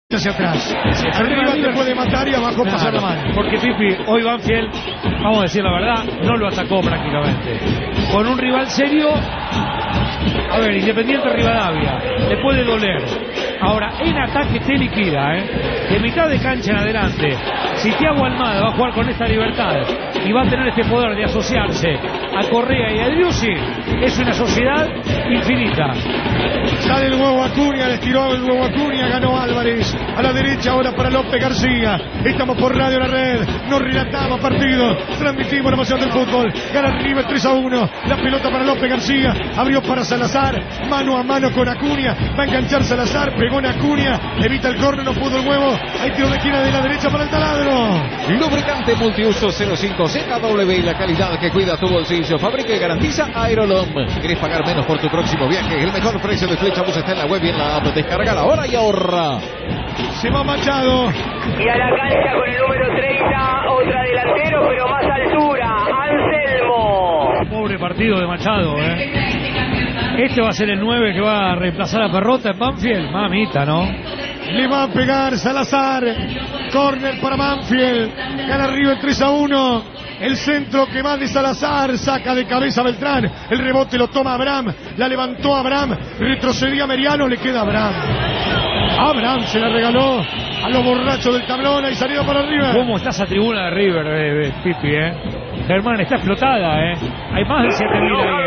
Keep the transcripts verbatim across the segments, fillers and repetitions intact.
hacia atrás. Arriba te puede matar y abajo claro, pasar la mano. Porque Pipi, hoy Banfield, vamos a decir la verdad, no lo atacó prácticamente. Con un rival serio, a ver, Independiente Rivadavia, le puede doler. Ahora, en ataque te liquida, ¿eh? De mitad de cancha en adelante. Si Thiago Almada va a jugar con esta libertad y va a tener este poder de asociarse a Correa y a Driussi, es una sociedad infinita. Sale el huevo Acuña, le estiró el huevo Acuña, ganó Álvarez. A la derecha ahora para López García. Estamos por Radio La Red, nos relatamos partido, transmitimos la emoción del fútbol. Gana River tres a uno. La pelota para López García, abrió para Salazar, mano a mano con Acuña. Va a enganchar Salazar, pegó en Acuña, evita el córner, no pudo el huevo. Hay tiro de esquina de la derecha para el taladro. Lubricante multiuso cero cinco Z W, la calidad que cuida tu bolsillo. Fabrica y garantiza Aerolom. ¿Querés pagar menos por tu próximo viaje? El mejor precio de Flecha Bus está en la web y en la app. Descarga ahora y ahorra. Se va Machado. Y a la cancha con el número treinta, otra delantero, pero más altura, Anselmo. Pobre partido de Machado, ¿eh? Este va a ser el nueve que va a reemplazar a Perrota en Banfield. Mamita, ¿no? Le va a pegar Salazar. Córner para Banfield. Gana River tres a uno. El centro que va de Salazar, saca de cabeza Beltrán, el rebote lo toma Abraham, la levantó Abraham, retrocedía Meriano, le queda Abraham. Abraham se la regaló a los borrachos del tablón y salió para River. ¿Cómo está esa tribuna de River, eh, eh, Pipi, eh? Germán, está explotada, eh. Hay más de siete mil ahí,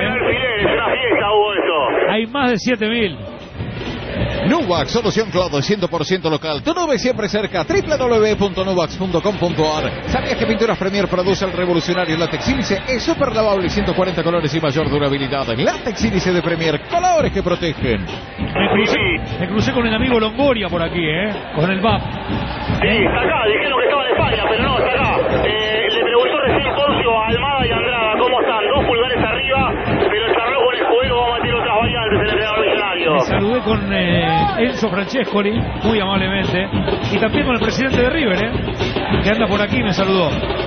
eh. Hay más de siete mil. Nuvax, solución cloud cien por ciento local. Tu nube siempre cerca. doble u doble u doble u punto nuvax punto com punto a r. ¿Sabías que Pinturas Premier produce el revolucionario látex sílice? Es súper lavable, ciento cuarenta colores y mayor durabilidad. Látex sílice de Premier, colores que protegen. Me crucé, me crucé con el amigo Longoria por aquí, ¿eh? Con el V A P. Sí, está acá. Dijeron que estaba en España, pero no, está acá. Eh, le preguntó recién Poncio a Almada y Andrada cómo están. Dos pulgares arriba, pero charló con el juego. Vamos a meter otras variantes en el entrenador visionario. Me saludé con eh, Enzo Francescoli, muy amablemente, y también con el presidente de River, ¿eh? Que anda por aquí y me saludó.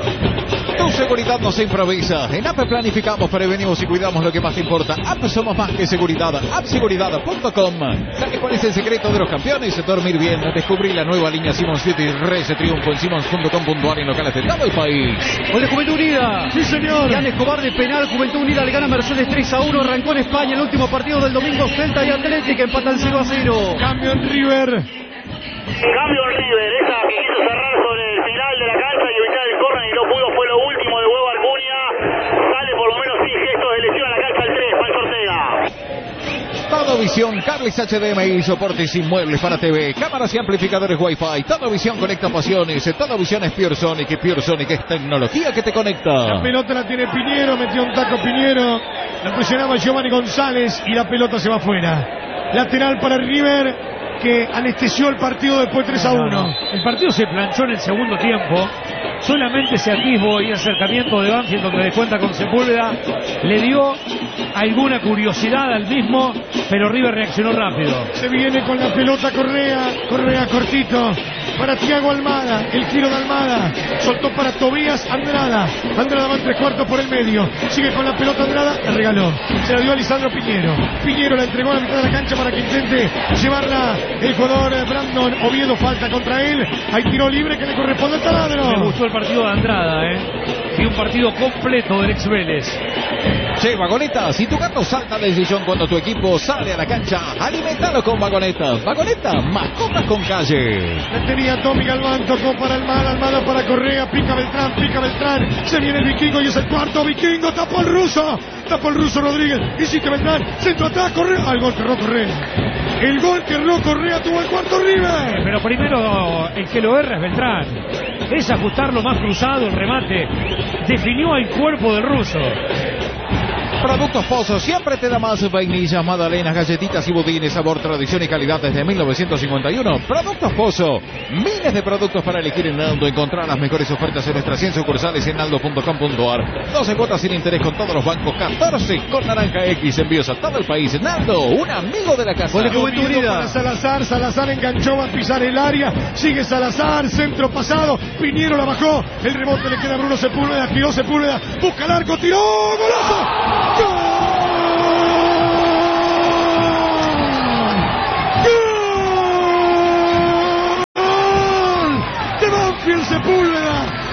Tu seguridad no se improvisa. En A P planificamos, prevenimos y cuidamos lo que más te importa. A P somos más que seguridad. app seguridad punto com. ¿Sabes cuál es el secreto de los campeones? Dormir bien. Descubrí la nueva línea Simons siete y Rece Triunfo en simons punto com punto a r en locales de todo el país. Gol de Juventud Unida. Sí, señor. Jan Escobar de penal. Juventud Unida le gana Mercedes tres a uno. Arrancó en España el último partido del domingo. Celta y Atlético empatan cero a cero. Cambio en River. Cambio en River. Esa que quiso cerrar sobre el final de la cancha y evitar el córner y no pudo. Fue lo último de huevo Acuña. Sale por lo menos sin gestos de lesión a la cancha el tres. Pancho Ortega. Todo Visión, cables H D M I, soportes inmuebles para T V, cámaras y amplificadores Wi-Fi. Todo Visión conecta pasiones. Todo Visión es Pure Sonic y Pure Sonic es tecnología que te conecta. La pelota la tiene Piñero, metió un taco Piñero. La presionaba Giovanni González y la pelota se va afuera. Lateral para River, que anestesió el partido después tres a uno. No, no. El partido se planchó en el segundo tiempo. Solamente ese atisbo y acercamiento de Banfield, donde descuenta con Sepúlveda, le dio alguna curiosidad al mismo, pero River reaccionó rápido. Se viene con la pelota Correa, Correa cortito, para Thiago Almada, el giro de Almada, soltó para Tobías Andrada, Andrada va en tres cuartos por el medio, sigue con la pelota Andrada, la regaló, se la dio a Lisandro Piñero, Piñero la entregó a la mitad de la cancha para que intente llevarla el jugador Brandon Oviedo, falta contra él, hay tiro libre que le corresponde al taladro. Me gustó el partido de Andrada, ¿eh? Y un partido completo del ex Vélez. Che, Vagoneta, si tu gato salta del sillón cuando tu equipo sale a la cancha, alimentalo con Vagoneta. Vagoneta, mascotas con calle. La tenía Tommy Galván, tocó para Almada, Almada para Correa, pica Beltrán, pica Beltrán, se viene el vikingo y es el cuarto vikingo, tapó el ruso, tapó el ruso Rodríguez, hiciste Beltrán, centro atrás, Correa, al gol que erró Correa. El gol que erró Correa tuvo el cuarto River. Pero primero el que lo erra es Beltrán. Es ajustarlo más cruzado, el remate. Definió al cuerpo del ruso. Productos Pozo siempre te da más vainillas, magdalenas, galletitas y budines, sabor, tradición y calidad desde mil novecientos cincuenta y uno. Productos Pozo, miles de productos para elegir en Naldo. Encontrar las mejores ofertas en nuestras cien sucursales en naldo punto com punto a r. doce cuotas sin interés con todos los bancos, catorce con naranja X, envíos a todo el país. Naldo, un amigo de la casa. Gol de Juventud Unida para Salazar, Salazar enganchó, va a pisar el área, sigue Salazar, centro pasado, Piñero la bajó, el rebote le queda a Bruno Sepúlveda, tiró Sepúlveda, busca el arco, tiró, golazo.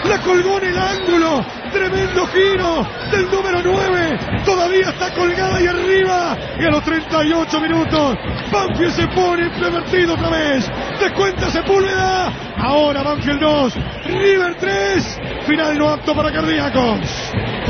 La colgó en el ángulo. Tremendo giro del número nueve. Todavía está colgada ahí arriba. Y a los treinta y ocho minutos, Banfield se pone invertido otra vez. Descuenta Sepúlveda. Ahora Banfield dos, River tres. Final no apto para cardíacos.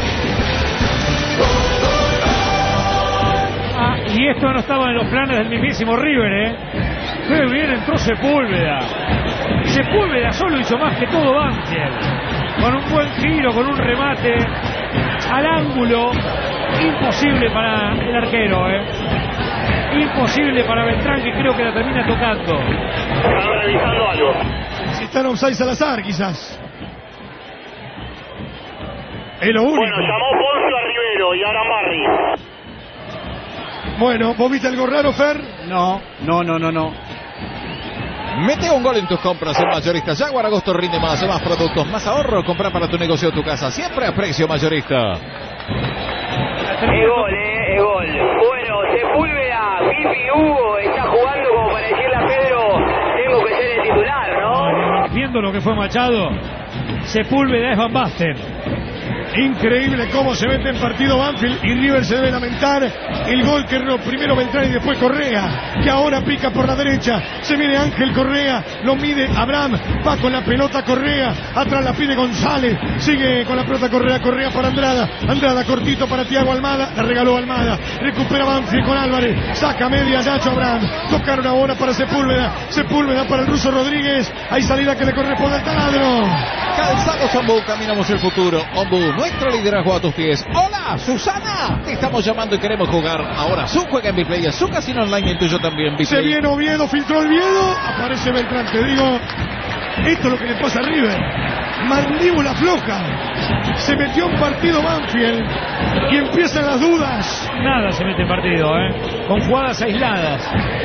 Ah, y esto no estaba en los planes del mismísimo River, ¿eh? Qué bien entró Sepúlveda. Sepúlveda solo hizo más que todo Banfield. Con un buen giro, con un remate al ángulo. Imposible para el arquero, ¿eh? Imposible para Beltrán, que creo que la termina tocando. Están revisando algo. Si está en offside Salazar, quizás. Es lo único. Bueno, llamó Poncio a Rivero y ahora Marri. Bueno, ¿vos viste algo raro, Fer? No, no, no, no, no. Mete un gol en tus compras en Mayorista Jaguar. Agosto rinde más, más productos, más ahorro. Compra para tu negocio o tu casa, siempre a precio mayorista. Es gol, eh, es gol. Bueno, Sepúlveda, Pipi, Hugo, está jugando como para decirle a Pedro, tengo que ser el titular, ¿no? Viendo lo que fue Machado, Sepúlveda es Van Basten. Increíble cómo se mete en partido Banfield y River se debe lamentar el gol que erró primero Beltrán y después Correa, que ahora pica por la derecha. Se viene Ángel Correa, lo mide Abraham, va con la pelota Correa, atrás la pide González, sigue con la pelota Correa, Correa para Andrada, Andrada cortito para Thiago Almada, la regaló Almada, recupera Banfield con Álvarez, saca media Nacho Abraham, tocaron ahora para Sepúlveda, Sepúlveda para el ruso Rodríguez, hay salida que le corresponde al taladro. Calzados Ombú, caminamos el futuro. Ombú, nuestro liderazgo a tus pies. Hola, Susana, te estamos llamando y queremos jugar. Ahora su juega en Biplay, su casino online, el tuyo también. Se viene Oviedo, filtró el Oviedo, aparece Beltrán, te digo, esto es lo que le pasa a River. Mandíbula floja. Se metió en partido Banfield y empiezan las dudas. Nada se mete en partido, ¿eh? Con jugadas aisladas.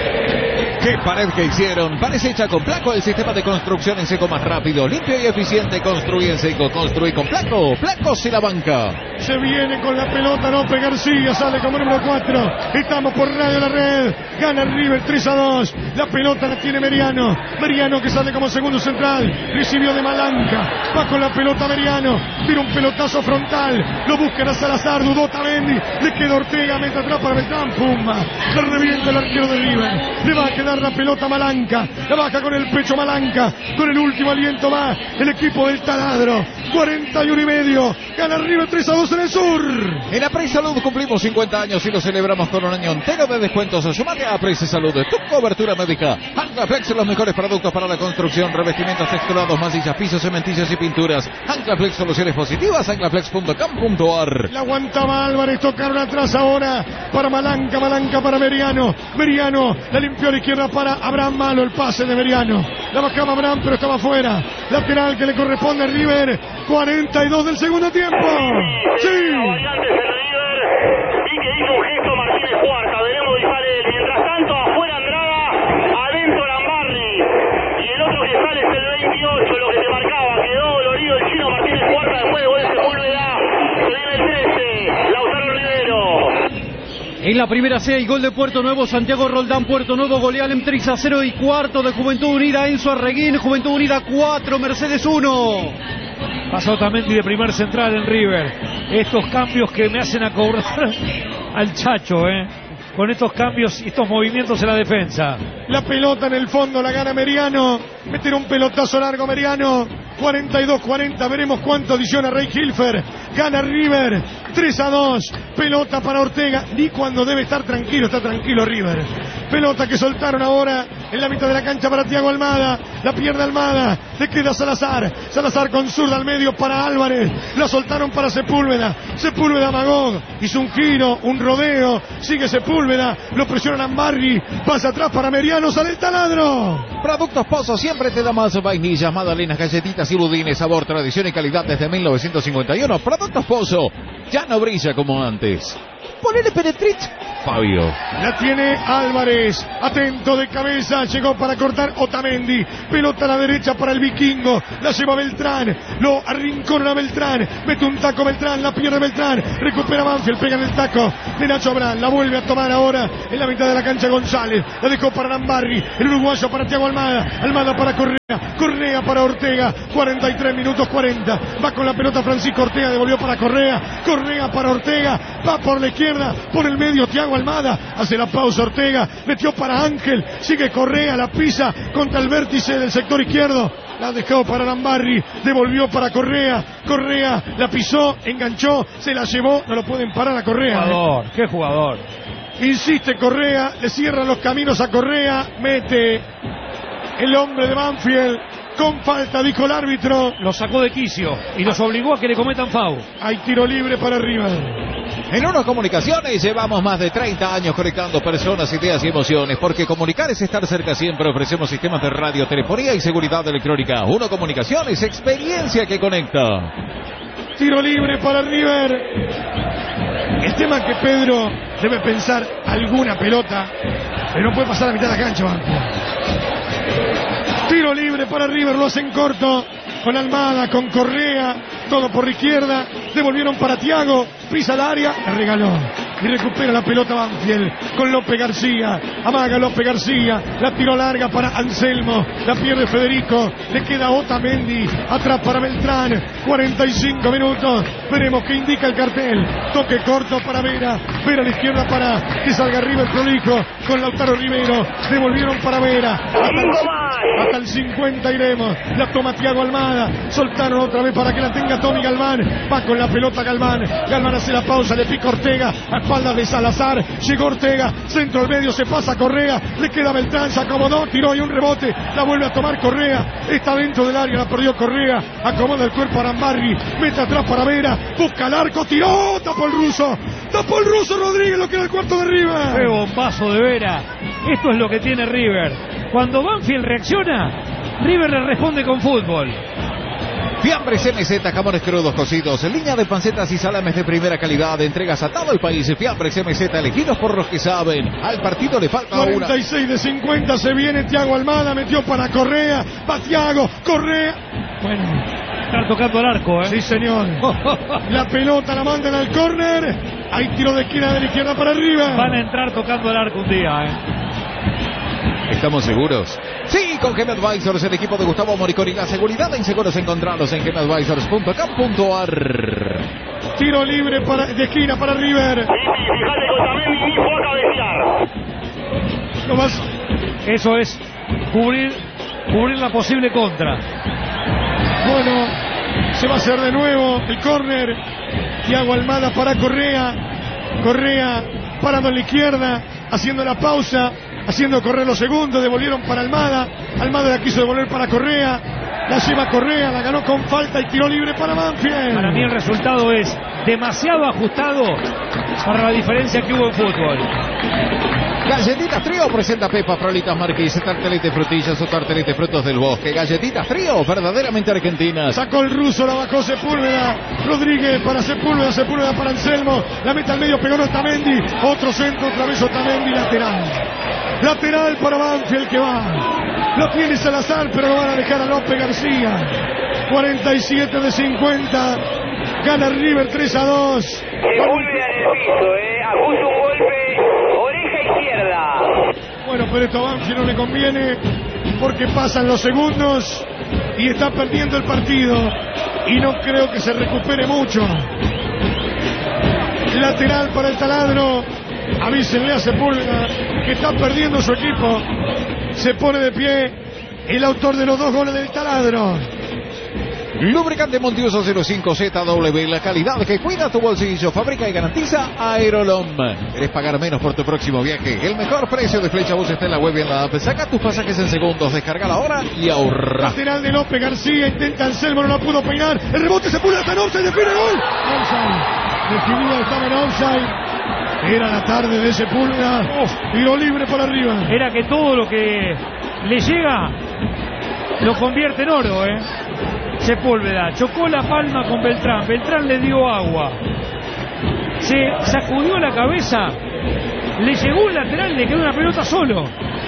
¡Qué pared que hicieron! Parece hecha con Placo, el sistema de construcción en seco más rápido, limpio y eficiente. Construye en seco, construye con Placo. Placo se la banca. Se viene con la pelota López García, sale como número cuatro. Estamos por Radio La Red. Gana River tres a dos. La pelota la tiene Meriano. Meriano que sale como segundo central. Recibió de Malanca. Va con la pelota Meriano. Tira un pelotazo frontal. Lo buscan a Salazar. Dudó Tamendi. Le queda Ortega. Mete atrás para Beltrán. Pumba. Le revienta el arquero de River. Le va a quedar la pelota Malanca. La baja con el pecho Malanca. Con el último aliento va el equipo del taladro. cuarenta y uno y medio. Gana River tres a dos en el sur. En Apres Salud cumplimos cincuenta años y lo celebramos con un año entero de descuentos. Sumate a Apres Salud, tu cobertura médica. Anclaflex, los mejores productos para la construcción, revestimientos texturados, mansillas, pisos, cementillos y pinturas. Anclaflex, soluciones positivas, anclaflex punto com punto ar. La aguantaba Álvarez, tocaron atrás ahora para Malanca, Malanca para Meriano. Meriano la limpió a la izquierda para Abraham, malo el pase de Meriano. La bajaba Abraham, pero estaba fuera. Lateral que le corresponde a River. cuarenta y dos del segundo tiempo. Sí. Variantes en River. Vi que hizo un gesto Martínez Cuarta. Veremos si sale él. Mientras tanto, afuera Andrada, adentro Lambarri. Y el otro que sale es el veintiocho, lo que te marcaba. Quedó dolorido el chino Martínez Cuarta. Después de gol de Sepúlveda. Se viene el trece. Lautaro Rivero. En la primera C hay gol de Puerto Nuevo, Santiago Roldán, Puerto Nuevo, goleal en Triza cero y cuarto de Juventud Unida, Enzo Arreguín, Juventud Unida cuatro, Mercedes uno. Pasó Tamendi de primer central en River. Estos cambios que me hacen acordar al Chacho, ¿eh? Con estos cambios y estos movimientos en la defensa. La pelota en el fondo la gana Meriano. Meter un pelotazo largo Meriano. cuarenta y dos cuarenta. Veremos cuánto adiciona Rey Hilfer. Gana River tres a dos. Pelota para Ortega. Ni cuando debe estar tranquilo, está tranquilo River. Pelota que soltaron ahora en la mitad de la cancha para Thiago Almada. La pierde Almada. Le queda Salazar. Salazar con zurda al medio para Álvarez. La soltaron para Sepúlveda. Sepúlveda Magog. Hizo un giro, un rodeo. Sigue Sepúlveda. Lo presionan a Marri. Pasa atrás para Meriano. Sale el taladro. Productos Pozo siempre te da más vainillas, magdalenas, galletitas y budines. Sabor, tradición y calidad desde mil novecientos cincuenta y uno. Productos Pozo ya no brilla como antes. Ponele Penetrich, Fabio. La tiene Álvarez. Atento de cabeza. Llegó para cortar Otamendi. Pelota a la derecha para el vikingo. La lleva Beltrán. Lo arrincona Beltrán. Mete un taco Beltrán. La pierde Beltrán. Recupera Banfield. Pega en el taco de Nacho Abraham. La vuelve a tomar ahora en la mitad de la cancha González. La dejó para Lambarri. El uruguayo para Thiago Almada. Almada para Correa. Correa para Ortega, cuarenta y tres minutos cuarenta, va con la pelota Francisco Ortega, devolvió para Correa, Correa para Ortega, va por la izquierda, por el medio Thiago Almada, hace la pausa Ortega, metió para Ángel, sigue Correa, la pisa contra el vértice del sector izquierdo, la dejó para Lambarri, devolvió para Correa, Correa la pisó, enganchó, se la llevó, no lo pueden parar a Correa. Jugador, ¿eh? Qué jugador. Insiste Correa, le cierra los caminos a Correa, mete el hombre de Banfield, con falta, dijo el árbitro. Lo sacó de quicio y los obligó a que le cometan foul. Hay tiro libre para River. En Uno Comunicaciones llevamos más de treinta años conectando personas, ideas y emociones, porque comunicar es estar cerca siempre. Ofrecemos sistemas de radio, telefonía y seguridad electrónica. Uno Comunicaciones, experiencia que conecta. Tiro libre para River. El tema es que Pedro debe pensar alguna pelota, pero no puede pasar a mitad de la cancha, Banfield. Tiro libre para River, lo hacen corto, con Almada, con Correa, todo por la izquierda, devolvieron para Thiago, pisa el área, la regaló, y recupera la pelota Banfield, con López García, amaga López García, la tiró larga para Anselmo, la pierde Federico, le queda Otamendi, atrás para Beltrán, cuarenta y cinco minutos, veremos qué indica el cartel, toque corto para Vera, Vera a la izquierda para que salga River prolijo, con Lautaro Rivero, devolvieron para Vera, hasta, hasta el cincuenta iremos, la toma Thiago Almada, soltaron otra vez para que la tenga Tommy Galván, va con la pelota Galván, Galván hace la pausa, le pica Ortega, a espaldas de Salazar, llegó Ortega, centro al medio, se pasa Correa, le queda Beltrán, se acomodó, tiró y un rebote, la vuelve a tomar Correa, está dentro del área, la perdió Correa, acomoda el cuerpo a Arambarri, mete atrás para Vera, busca el arco, tiró, tapó el ruso, tapó el ruso Rodríguez, lo que era el cuarto de River. Qué bombazo de Vera, esto es lo que tiene River, cuando Banfield reacciona, River le responde con fútbol. Fiambres M Z, jamones crudos cocidos, línea de pancetas y salames de primera calidad, entregas a todo el país. Fiambres M Z, elegidos por los que saben. Al partido le falta una. cuarenta y seis de cincuenta, se viene Thiago Almada, metió para Correa, va Thiago, Correa. Bueno, están tocando el arco, ¿eh? Sí, señor. La pelota la mandan al córner, hay tiro de esquina de la izquierda para arriba. Van a entrar tocando el arco un día, ¿eh? ¿Estamos seguros? Sí, con Gem Advisors, el equipo de Gustavo Moriconi. La seguridad en seguros encontrados en gem advisors punto com punto a r. Tiro libre para, de esquina para River. Sí, sí, fíjate que también ni fue a cabecear. No más. Eso es cubrir, cubrir la posible contra. Bueno, se va a hacer de nuevo el córner. Thiago Almada para Correa. Correa parando en la izquierda, haciendo la pausa, haciendo correr los segundos, devolvieron para Almada, Almada la quiso devolver para Correa, la lleva Correa, la ganó con falta y tiro libre para Banfield. Para mí el resultado es demasiado ajustado para la diferencia que hubo en fútbol. Galletitas Trío presenta Pepa Frolitas Marquís, tartelete frutillas o tartelete frutos del bosque. Galletitas Trío, verdaderamente argentinas. Sacó el ruso, la bajó Sepúlveda, Rodríguez para Sepúlveda, Sepúlveda para Anselmo, la mete al medio, pegó Otamendi, otro centro, otra vez Otamendi, lateral. Lateral para Banfield que va. Lo tiene Salazar, pero lo van a dejar a López García. cuarenta y siete de cincuenta. Gana River tres a dos. Sepúlveda en el piso, eh. Acusa un golpe, oreja izquierda. Bueno, pero esto a Banfield no le conviene porque pasan los segundos y está perdiendo el partido. Y no creo que se recupere mucho. Lateral para el taladro. Avísenle a Sepúlveda que está perdiendo su equipo. Se pone de pie el autor de los dos goles del taladro. Lubricante Montiuso cero cinco Z W, la calidad que cuida tu bolsillo, fabrica y garantiza Aerolom. ¿Querés pagar menos por tu próximo viaje? El mejor precio de Flecha Bus está en la web y en la app. Saca tus pasajes en segundos, descarga ahora y ahorra. Lateral de López García, intenta Anselmo, no la pudo peinar. El rebote Sepúlveda está en offside, define gol. Offside. Definido, estaba en offside. Era la tarde de Sepúlveda. Tiro libre para arriba. Era que todo lo que le llega lo convierte en oro, ¿eh? Sepúlveda chocó la palma con Beltrán. Beltrán le dio agua. Se sacudió la cabeza. Le llegó un lateral y le quedó una pelota solo.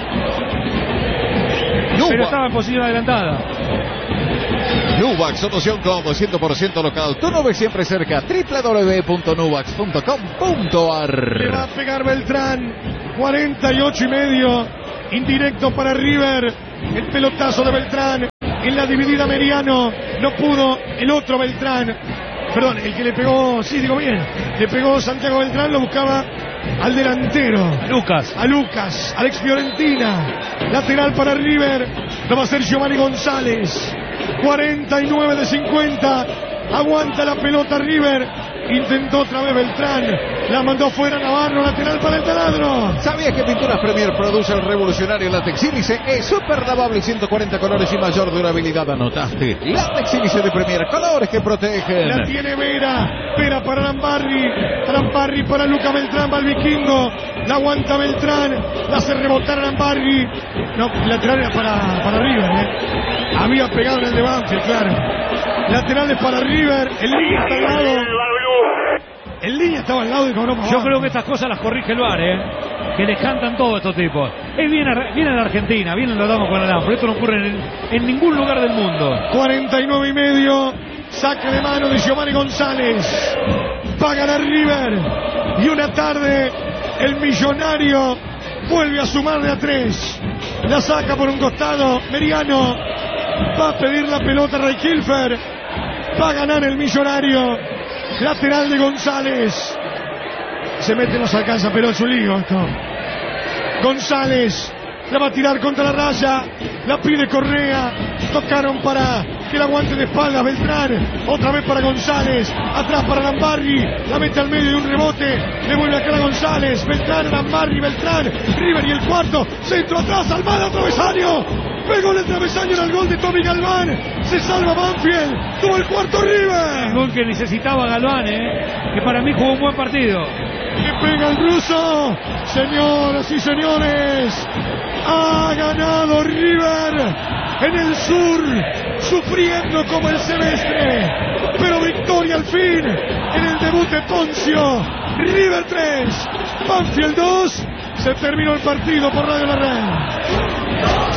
Pero estaba en posición adelantada. Nuvax, solución como cien por ciento local. Tu nube siempre cerca. w w w punto nuvax punto com punto a r. Le va a pegar Beltrán. cuarenta y ocho y medio. Indirecto para River. El pelotazo de Beltrán. en la dividida Meriano, no pudo el otro Beltrán, perdón, el que le pegó, sí, digo bien, le pegó Santiago Beltrán, lo buscaba al delantero, Lucas, a Lucas, Alex Fiorentina, lateral para River, lo va a hacer Giovanni González, cuarenta y nueve de cincuenta, aguanta la pelota River, intentó otra vez Beltrán, la mandó fuera Navarro, lateral para el taladro. ¿Sabías que Pinturas Premier produce el revolucionario látex sílice? Es súper lavable, ciento cuarenta colores y mayor durabilidad. Anotaste. Látex sílice de Premier, colores que protegen. La tiene Vera, Vera para Lambarri, Lambarri para Luca Beltrán, va el vikingo, la aguanta Beltrán, la hace rebotar a Lambarri. No, lateral era para, para River, ¿eh? Había pegado en el de Banfield, claro. Laterales para River, el línea está al lado. El línea estaba al lado y cobró. Yo creo que estas cosas las corrige el V A R, ¿eh? Que les cantan todos estos tipos. Es bien, viene de Argentina, vienen lo damos con el pero esto no ocurre en, en ningún lugar del mundo. cuarenta y nueve y medio, saque de mano de Giovanni González. Va a ganar River. Y una tarde, el millonario vuelve a sumar de a tres. La saca por un costado, Meriano. Va a pedir la pelota Ray Kilfer. Va a ganar el millonario. Lateral de González. Se mete, no se alcanza, pero es un lío esto. González la va a tirar contra la raya. La pide Correa. Tocaron para que la aguante de espaldas Beltrán. Otra vez para González. Atrás para Lambarri. La mete al medio de un rebote. Le vuelve a quedar a González. Beltrán, Lambarri, Beltrán. River y el cuarto. Centro atrás. Almada, travesaño. Pegó el travesaño en el gol de Tommy Galván. Se salva Banfield. Tuvo el cuarto River. El gol que necesitaba Galván, ¿eh? Que para mí jugó un buen partido. Le pega el ruso. Señoras y señores, ha ganado River en el sur, sufriendo como el semestre, pero victoria al fin en el debut de Poncio. River tres, Banfield dos. Se terminó el partido por Radio La Red.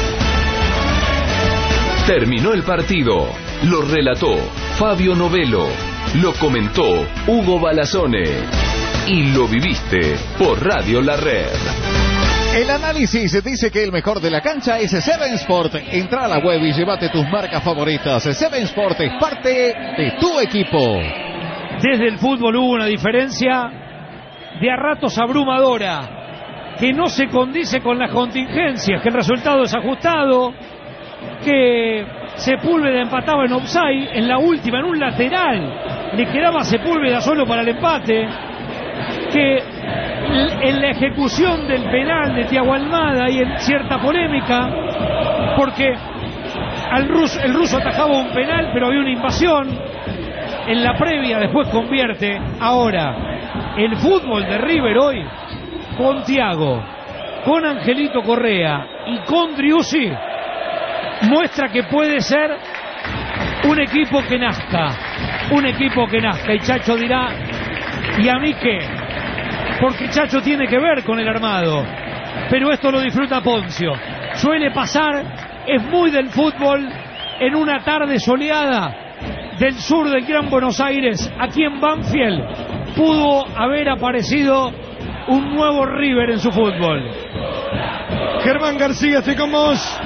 Terminó el partido. Lo relató Fabio Novelo. Lo comentó Hugo Balazone. Y lo viviste por Radio La Red. El análisis dice que el mejor de la cancha es Seven Sport. Entra a la web y llévate tus marcas favoritas. Seven Sport es parte de tu equipo. Desde el fútbol hubo una diferencia de a ratos abrumadora, que no se condice con las contingencias, que el resultado es ajustado, que Sepúlveda empataba en offside en la última, en un lateral, le quedaba a Sepúlveda solo para el empate, que en la ejecución del penal de Thiago Almada hay cierta polémica, porque al ruso, el ruso atajaba un penal, pero había una invasión en la previa, después convierte. Ahora, el fútbol de River hoy, con Thiago, con Angelito Correa y con Driussi, muestra que puede ser un equipo que nazca, un equipo que nazca. Y Chacho dirá, ¿y a mí qué? Porque Chacho tiene que ver con el armado, pero esto lo disfruta Poncio. Suele pasar, es muy del fútbol, en una tarde soleada del sur del Gran Buenos Aires, aquí en Banfield, pudo haber aparecido un nuevo River en su fútbol. Germán García, estoy con vos.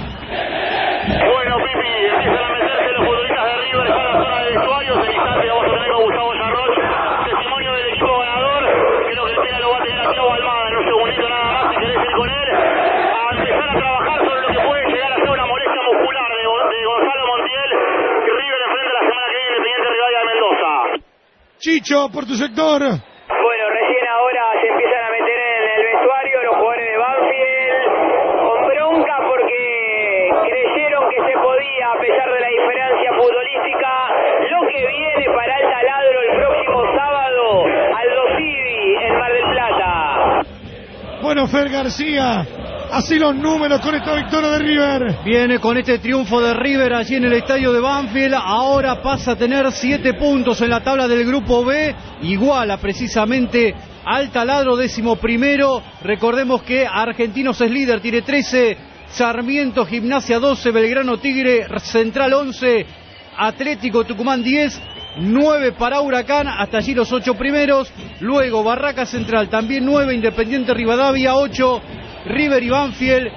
Bueno, Pipi, empiezan a meterse los futbolistas de River ya en la zona de vestuarios. En instante vamos a tener con Gustavo Yarroch testimonio del equipo ganador. Creo que el pena lo va a tener a Thiago Almada en un segundito nada más, si querés ir con él, a empezar a trabajar sobre lo que puede llegar a ser una molestia muscular de, de Gonzalo Montiel. Y River enfrenta la semana que viene Independiente Rivadavia de Mendoza. Chicho, por tu sector. Bueno, recién ahora se empiezan a meter en el vestuario los jugadores de Banfield con bronca porque creyeron que se podía, a pesar de la diferencia futbolística, lo que viene para el taladro el próximo sábado Aldo Civi en Mar del Plata. Bueno, Fer García, así los números con esta victoria de River. Viene con este triunfo de River allí en el estadio de Banfield. Ahora pasa a tener siete puntos en la tabla del grupo B. Iguala precisamente al taladro, décimo primero. Recordemos que Argentinos es líder, tiene trece. Sarmiento, Gimnasia doce. Belgrano, Tigre, Central once. Atlético Tucumán diez. nueve para Huracán, hasta allí los ocho primeros. Luego Barraca Central también nueve. Independiente Rivadavia ocho. River y Banfield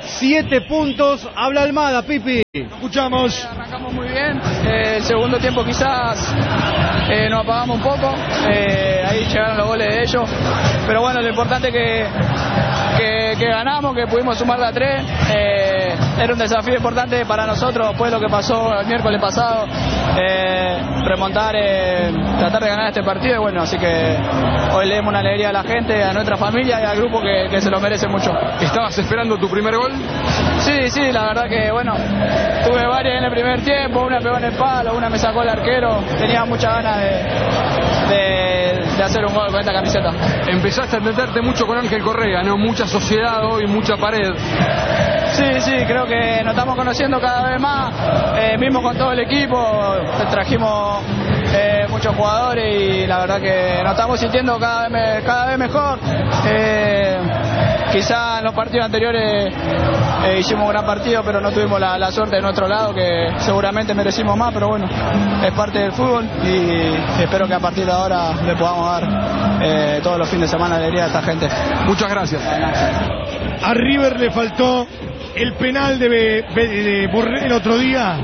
siete puntos. Habla Almada, Pipi. Escuchamos. Arrancamos muy bien. Eh, el segundo tiempo quizás eh, nos apagamos un poco. Eh, ahí llegaron los goles de ellos. Pero bueno, lo importante es que, que, que ganamos, que pudimos sumar de a tres. Eh, era un desafío importante para nosotros después de lo que pasó el miércoles pasado. Eh, remontar, eh, tratar de ganar este partido. Y bueno, así que hoy le demos una alegría a la gente, a nuestra familia y al grupo que, que se lo merece mucho. ¿Estabas esperando tu primer gol? Sí, sí, la verdad que bueno, tuve varias en el primer tiempo, una pegó en el palo, una me sacó el arquero, tenía muchas ganas de, de, de hacer un gol con esta camiseta. Empezaste a entenderte mucho con Ángel Correa, ¿no? Mucha sociedad hoy, mucha pared. Sí, sí, creo que nos estamos conociendo cada vez más, eh, mismo con todo el equipo, trajimos eh, muchos jugadores y la verdad que nos estamos sintiendo cada vez, cada vez mejor. Eh, quizá en los partidos anteriores eh, hicimos un gran partido, pero no tuvimos la, la suerte de nuestro lado, que seguramente merecimos más, pero bueno, es parte del fútbol y espero que a partir de ahora le podamos dar eh, todos los fines de semana alegría a esta gente. Muchas gracias. A River le faltó el penal de, de, de Borré el otro día,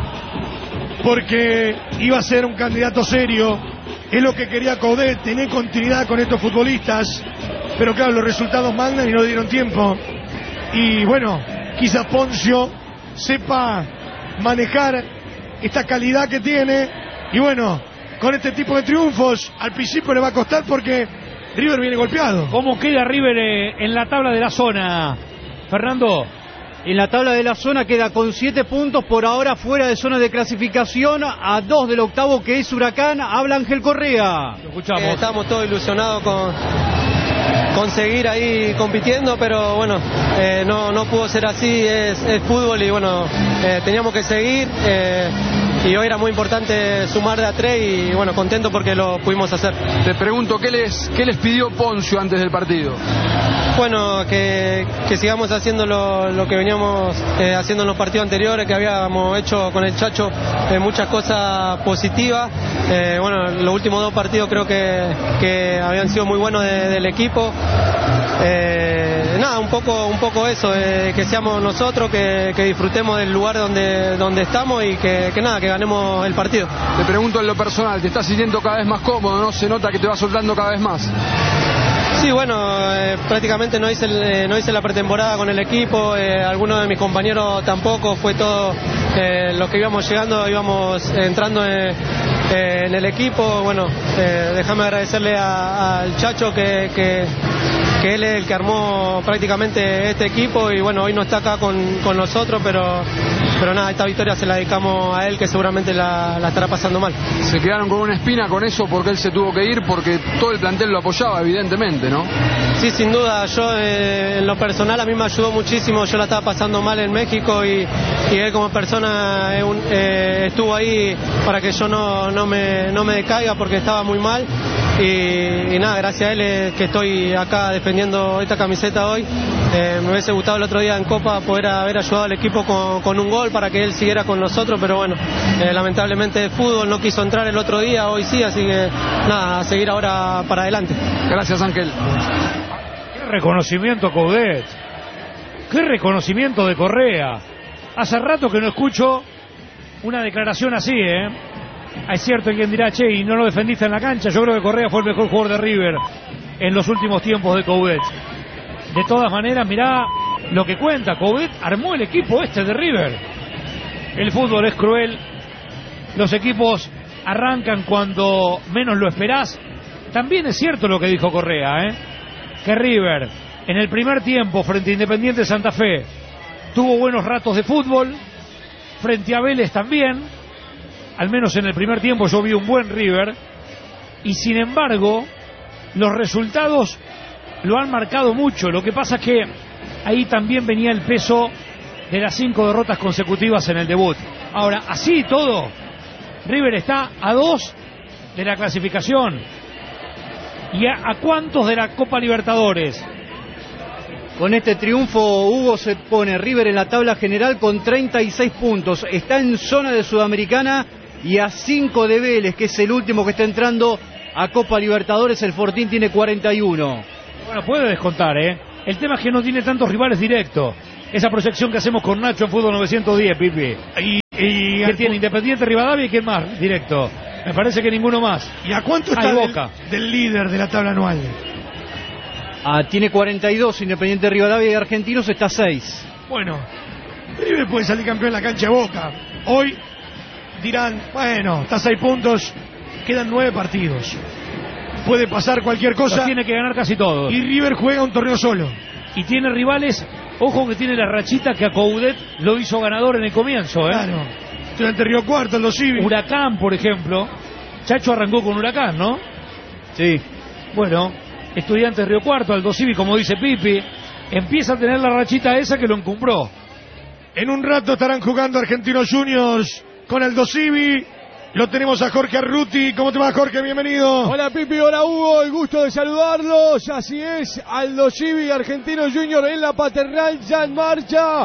porque iba a ser un candidato serio. Es lo que quería Coudet, tener continuidad con estos futbolistas, pero claro, los resultados mandan y no dieron tiempo. Y bueno, quizás Poncio sepa manejar esta calidad que tiene, y bueno, con este tipo de triunfos al principio le va a costar porque River viene golpeado. ¿Cómo queda River en la tabla de la zona, Fernando? En la tabla de la zona queda con siete puntos, por ahora fuera de zona de clasificación, a dos del octavo que es Huracán. Habla Ángel Correa. Lo escuchamos. Eh, estamos todos ilusionados con, con seguir ahí compitiendo, pero bueno, eh, no, no pudo ser así, es, es fútbol y bueno, eh, teníamos que seguir. Eh, Y hoy era muy importante sumar de a tres y bueno, contento porque lo pudimos hacer. Te pregunto, ¿qué les, qué les pidió Poncio antes del partido? Bueno, que, que sigamos haciendo lo, lo que veníamos eh, haciendo en los partidos anteriores, que habíamos hecho con el Chacho eh, muchas cosas positivas. Eh, bueno, los últimos dos partidos creo que, que habían sido muy buenos de, del equipo. Eh, nada, un poco, un poco eso, eh, que seamos nosotros, que, que disfrutemos del lugar donde, donde estamos y que, que nada, que ganemos el partido. Te pregunto en lo personal, ¿te estás sintiendo cada vez más cómodo, no? ¿Se nota que te vas soltando cada vez más? Sí, bueno, eh, prácticamente no hice, el, eh, no hice la pretemporada con el equipo, eh, algunos de mis compañeros tampoco, fue todo eh, los que íbamos llegando, íbamos eh, entrando en, eh, en el equipo. Bueno, eh, déjame agradecerle a, al Chacho que, que, que él es el que armó prácticamente este equipo y bueno, hoy no está acá con, con nosotros, pero, pero nada, esta victoria se la dedicamos a él que seguramente la, la estará pasando mal. Se quedaron con una espina con eso porque él se tuvo que ir, porque todo el plantel lo apoyaba evidentemente, ¿no? Sí, sin duda, yo eh, en lo personal a mí me ayudó muchísimo, yo la estaba pasando mal en México y, y él como persona eh, un, eh, estuvo ahí para que yo no, no, me, no me decaiga porque estaba muy mal y, y nada, gracias a él eh, que estoy acá defendiendo esta camiseta hoy. Eh, me hubiese gustado el otro día en Copa poder haber ayudado al equipo con, con un gol para que él siguiera con nosotros, pero bueno, eh, lamentablemente el fútbol no quiso entrar el otro día, hoy sí, así que nada, a seguir ahora para adelante. Gracias, Ángel. Qué reconocimiento, Coudet. Qué reconocimiento de Correa. Hace rato que no escucho una declaración así, ¿eh? Es cierto, alguien dirá, che, y no lo defendiste en la cancha. Yo creo que Correa fue el mejor jugador de River en los últimos tiempos de Coudet. De todas maneras, mirá lo que cuenta. Coudet armó el equipo este de River. El fútbol es cruel. Los equipos arrancan cuando menos lo esperás. También es cierto lo que dijo Correa, ¿eh? Que River en el primer tiempo frente a Independiente Santa Fe tuvo buenos ratos de fútbol, frente a Vélez también, al menos en el primer tiempo yo vi un buen River, y sin embargo los resultados lo han marcado mucho. Lo que pasa es que ahí también venía el peso de las cinco derrotas consecutivas en el debut. Ahora, así y todo, River está a dos de la clasificación. ¿Y a, a cuántos de la Copa Libertadores? Con este triunfo, Hugo, se pone River en la tabla general con treinta y seis puntos. Está en zona de Sudamericana y a cinco de Vélez, que es el último que está entrando a Copa Libertadores. El Fortín tiene cuarenta y uno. Bueno, puede descontar, ¿eh? El tema es que no tiene tantos rivales directos. esa proyección que hacemos con Nacho en Fútbol novecientos diez, Pipi. Y, y ¿Qué tiene? Independiente, Rivadavia y quién más directo. Me parece que ninguno más. ¿Y a cuánto está Hay del, Boca. del líder de la tabla anual? Ah, tiene cuarenta y dos Independiente Rivadavia y Argentinos está seis. Bueno, River puede salir campeón en la cancha de Boca. Hoy dirán, bueno, está a seis puntos, quedan nueve partidos. Puede pasar cualquier cosa. Los tiene que ganar casi todos. Y River juega un torneo solo. Y tiene rivales, ojo que tiene la rachita que a Coudet lo hizo ganador en el comienzo, ¿eh? Claro. Estudiante Río Cuarto, el Dos Civi. Huracán, por ejemplo. Chacho arrancó con Huracán, ¿no? Sí. Bueno, Estudiantes Río Cuarto, Aldo Civi, como dice Pipi, empieza a tener la rachita esa que lo encumbró. En un rato estarán jugando Argentinos Juniors con Aldo Civi. Lo tenemos a Jorge Arruti. ¿Cómo te va, Jorge? Bienvenido. Hola, Pipi. Hola, Hugo. El gusto de saludarlos. Así es, Aldo Civi, Argentinos Juniors en la Paternal ya en marcha.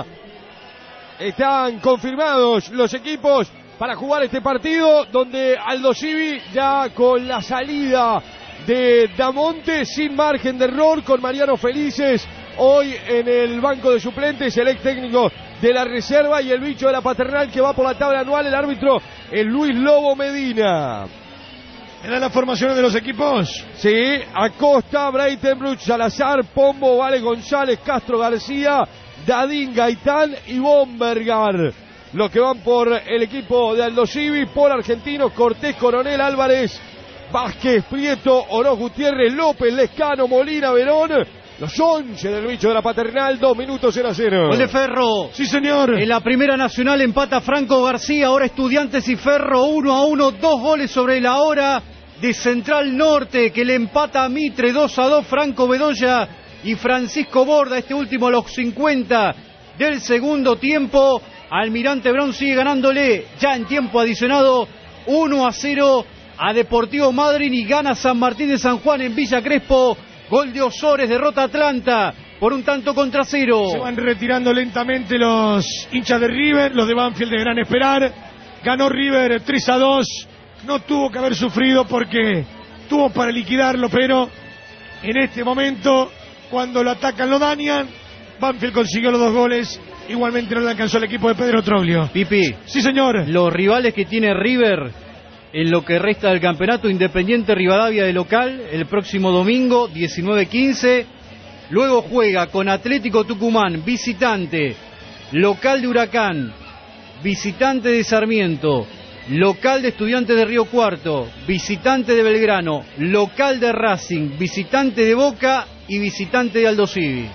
Están confirmados los equipos para jugar este partido, donde Aldo Civi ya con la salida de Damonte, sin margen de error, con Mariano Felices hoy en el banco de suplentes, el ex técnico de la reserva, y el bicho de la Paternal que va por la tabla anual, el árbitro, el Luis Lobo Medina. ¿Eran las formaciones de los equipos? Sí, Acosta, Breitenbruch, Salazar, Pombo, Vale González, Castro García, Dadín, Gaitán y Bombergar. Los que van por el equipo de Aldo Civi, por Argentinos, Cortés, Coronel, Álvarez, Vázquez, Prieto, Oroz, Gutiérrez, López, Lescano, Molina, Verón. Los once del bicho de la Paternal, dos minutos cero a cero. Gol de Ferro. Sí, señor. En la Primera Nacional empata Franco García, ahora Estudiantes y Ferro uno a uno, dos goles sobre la hora de Central Norte, que le empata a Mitre dos a dos, Franco Bedoya y Francisco Borda, este último a los cincuenta del segundo tiempo. Almirante Brown sigue ganándole ya en tiempo adicionado uno a cero a Deportivo Madryn, y gana San Martín de San Juan en Villa Crespo. Gol de Osores, derrota Atlanta por un tanto contra cero. Se van retirando lentamente los hinchas de River, los de Banfield deberán esperar. Ganó River tres a dos, no tuvo que haber sufrido porque tuvo para liquidarlo, pero en este momento, cuando lo atacan, lo dañan. Banfield consiguió los dos goles, igualmente no le alcanzó el equipo de Pedro Troglio. Pipi. Sí, señor. Los rivales que tiene River en lo que resta del campeonato: Independiente Rivadavia de local el próximo domingo diecinueve quince, luego juega con Atlético Tucumán visitante, local de Huracán, visitante de Sarmiento, local de Estudiantes de Río Cuarto, visitante de Belgrano, local de Racing, visitante de Boca y visitante de Aldo Civi.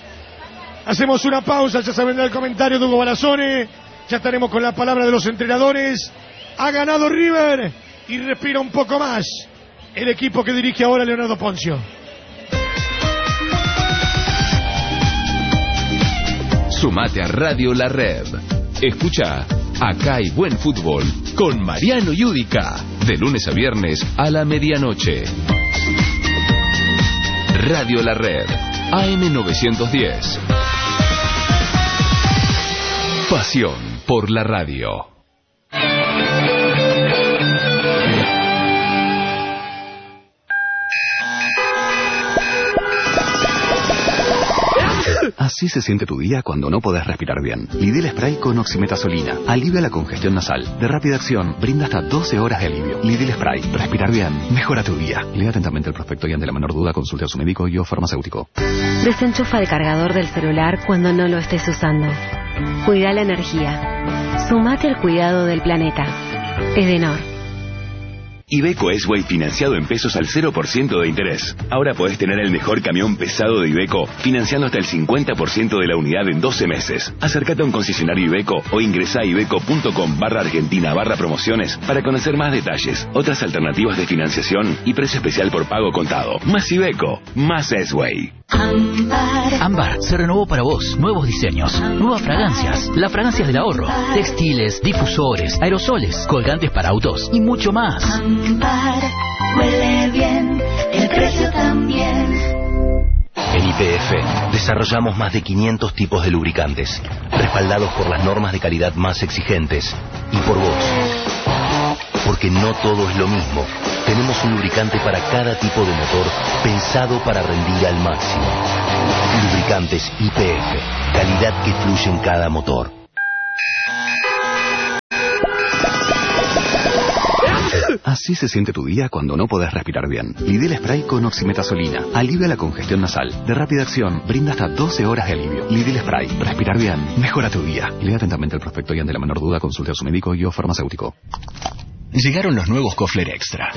Hacemos una pausa, ya se vendrá el comentario de Hugo Balazone, ya estaremos con la palabra de los entrenadores. Ha ganado River y respira un poco más el equipo que dirige ahora Leonardo Poncio. Sumate a Radio La Red. Escucha Acá hay buen fútbol con Mariano Yudica, de lunes a viernes a la medianoche. Radio La Red, A M novecientos diez. Pasión por la radio. Así se siente tu día cuando no podés respirar bien. Lidl Spray con oximetazolina alivia la congestión nasal. De rápida acción, brinda hasta doce horas de alivio. Lidl Spray. Respirar bien mejora tu día. Lea atentamente el prospecto y ante la menor duda consulte a su médico y o farmacéutico. Desenchufa el cargador del celular cuando no lo estés usando. Cuida la energía. Sumate al cuidado del planeta. Edenor. Iveco S-Way financiado en pesos al cero por ciento de interés. Ahora podés tener el mejor camión pesado de Iveco financiando hasta el cincuenta por ciento de la unidad en doce meses. Acércate a un concesionario Iveco o ingresá a iveco.com barra argentina barra promociones para conocer más detalles, otras alternativas de financiación y precio especial por pago contado. Más Iveco, más S-Way. Ámbar. Ámbar se renovó para vos. Nuevos diseños, nuevas fragancias, las fragancias del ahorro, textiles, difusores, aerosoles, colgantes para autos y mucho más. Ámbar, huele bien, el precio también. En Y P F desarrollamos más de quinientos tipos de lubricantes, respaldados por las normas de calidad más exigentes y por vos. Porque no todo es lo mismo. Tenemos un lubricante para cada tipo de motor pensado para rendir al máximo. Lubricantes Y P F, calidad que fluye en cada motor. Así se siente tu día cuando no podés respirar bien. Lidl Spray con oximetazolina. Alivia la congestión nasal. De rápida acción, brinda hasta doce horas de alivio. Lidl Spray. Respirar bien. Mejora tu día. Lea atentamente el prospecto y ante la menor duda consulte a su médico y o farmacéutico. Llegaron los nuevos Kofler Extra.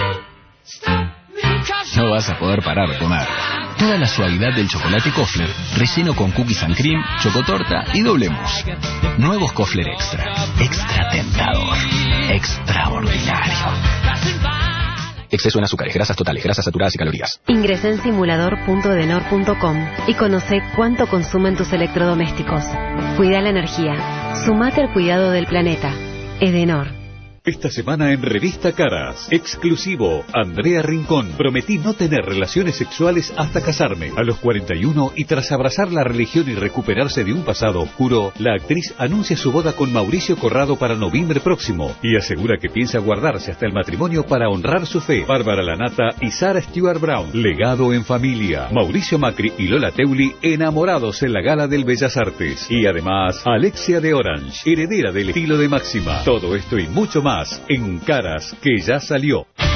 No vas a poder parar de comer. Toda la suavidad del chocolate Kofler, relleno con cookies and cream, chocotorta y doble mousse. Nuevos Kofler Extra. Extra tentador. Extraordinario. Exceso en azúcares, grasas totales, grasas saturadas y calorías. Ingresa en simulador punto edenor punto com y conoce cuánto consumen tus electrodomésticos. Cuida la energía. Sumate al cuidado del planeta. Edenor. Esta semana en Revista Caras, exclusivo, Andrea Rincón. Prometí no tener relaciones sexuales hasta casarme. A los cuarenta y uno y tras abrazar la religión y recuperarse de un pasado oscuro, la actriz anuncia su boda con Mauricio Corrado para noviembre próximo y asegura que piensa guardarse hasta el matrimonio para honrar su fe. Bárbara Lanata y Sarah Stewart Brown, legado en familia. Mauricio Macri y Lola Teuli, enamorados en la Gala del Bellas Artes. Y además, Alexia de Orange, heredera del estilo de Máxima. Todo esto y mucho más en Caras, que ya salió.